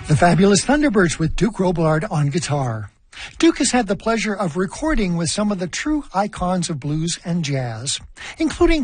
The Fabulous Thunderbirds with Duke Robillard on guitar. Duke has had the pleasure of recording with some of the true icons of blues and jazz, including